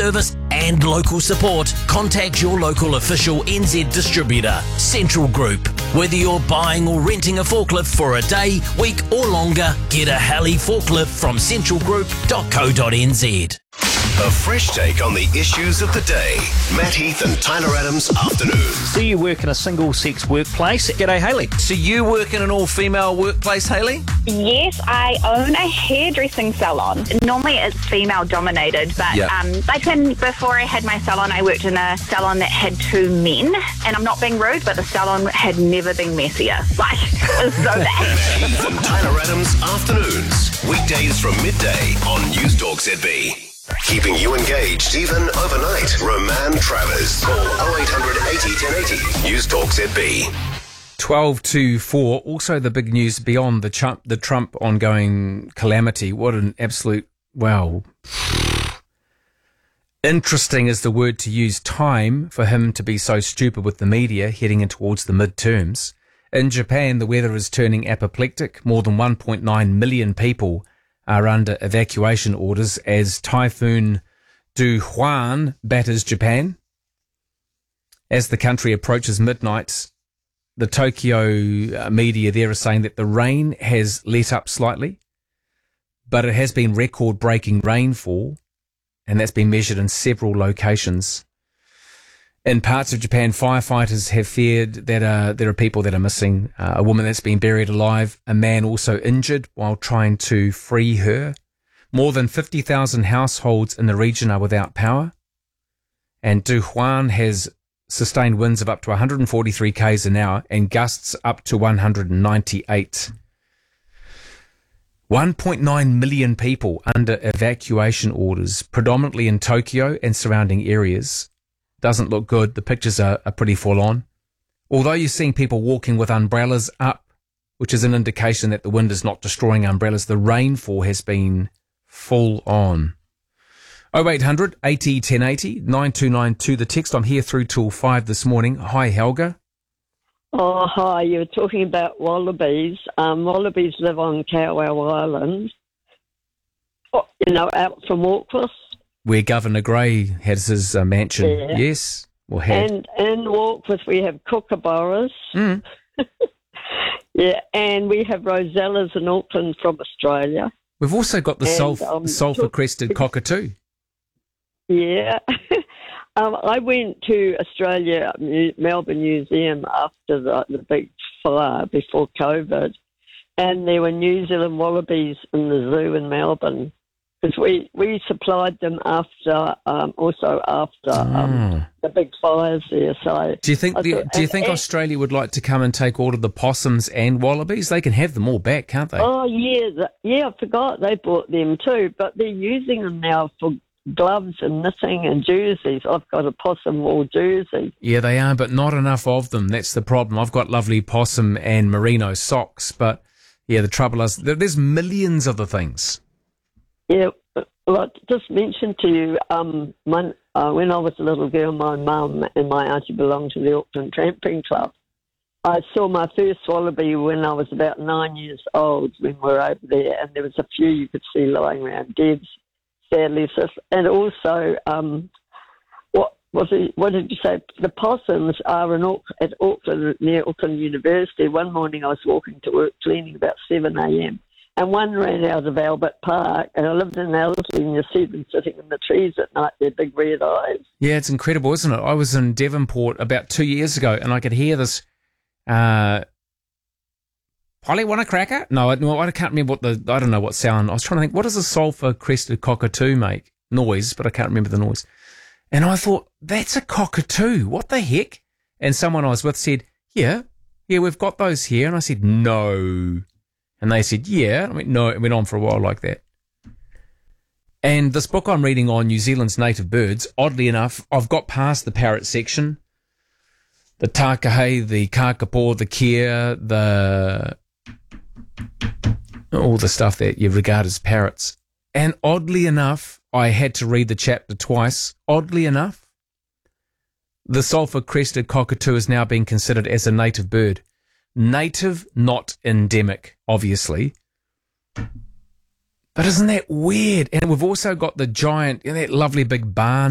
service and local support, contact your local official NZ distributor, Central Group. Whether you're buying or renting a forklift for a day, week or longer, get a Heli forklift from centralgroup.co.nz. A fresh take on the issues of the day. Matt Heath and Tyler Adams Afternoons. Do you work in a single-sex workplace? G'day, Hayley. So you work in an all-female workplace, Hayley? Yes, I own a hairdressing salon. Normally it's female dominated, but back when, before I had my salon, I worked in a salon that had 2 men. And I'm not being rude, but the salon had never been messier. Like, it was so bad. Matt Heath and Tyler Adams Afternoons. Weekdays from midday on News Talk ZB. Keeping you engaged even overnight. Roman Travers. Call 0800 80 1080. News Talk ZB. 12 to 4. Also the big news beyond the Trump ongoing calamity. What an absolute, wow. Interesting is the word to use. Time for him to be so stupid with the media heading in towards the midterms. In Japan, the weather is turning apoplectic. More than 1.9 million people are under evacuation orders as Typhoon Duhuan batters Japan. As the country approaches midnight, the Tokyo media there are saying that the rain has let up slightly, but it has been record-breaking rainfall, and that's been measured in several locations. In parts of Japan, firefighters have feared that there are people that are missing. A woman that's been buried alive, a man also injured while trying to free her. More than 50,000 households in the region are without power. And Duhuan has sustained winds of up to 143 k's an hour and gusts up to 198. 1.9 million people under evacuation orders, predominantly in Tokyo and surrounding areas. Doesn't look good. The pictures are pretty full on. Although you're seeing people walking with umbrellas up, which is an indication that the wind is not destroying umbrellas, the rainfall has been full on. 0800 80 1080 9292 the text. I'm here through till 5 this morning. Hi, Helga. Oh, hi. You were talking about wallabies. Wallabies live on Kowal Island, out from Auckland. Where Governor Gray has his mansion. Yeah. Yes. Or had. And in Auckland we have kookaburras. Mm. Yeah, and we have rosellas in Auckland from Australia. We've also got the sulphur-crested cockatoo. Yeah. I went to Australia, Melbourne Museum after the big fire before COVID, and there were New Zealand wallabies in the zoo in Melbourne. Because we supplied them after the big fires there. So do you think Australia would like to come and take all of the possums and wallabies? They can have them all back, can't they? Oh yeah, I forgot they bought them too. But they're using them now for gloves and knitting and jerseys. I've got a possum wool jersey. Yeah, they are, but not enough of them. That's the problem. I've got lovely possum and merino socks, but yeah, the trouble is there's millions of the things. Yeah, well, I just mentioned to you, when I was a little girl, my mum and my auntie belonged to the Auckland Tramping Club. I saw my first wallaby when I was about 9 years old when we were over there, and there was a few you could see lying around dead, sadly. And also, what did you say? The possums are at Auckland, near Auckland University. One morning I was walking to work cleaning about 7 a.m. and one ran out of Albert Park, and I lived in Ellerslie, and you see them sitting in the trees at night, their big red eyes. Yeah, it's incredible, isn't it? I was in Devonport about 2 years ago, and I could hear this, Polly, want a cracker? No, I can't remember I don't know what sound. I was trying to think, what does a sulphur-crested cockatoo make? Noise, but I can't remember the noise. And I thought, that's a cockatoo. What the heck? And someone I was with said, yeah, we've got those here. And I said, no. And they said, yeah. I went, no. It went on for a while like that. And this book I'm reading on New Zealand's native birds, oddly enough, I've got past the parrot section. The takahe, the kakapo, the kea, all the stuff that you regard as parrots. And oddly enough, I had to read the chapter twice. Oddly enough, the sulphur-crested cockatoo is now being considered as a native bird. Native, not endemic, obviously. But isn't that weird? And we've also got the giant, that lovely big barn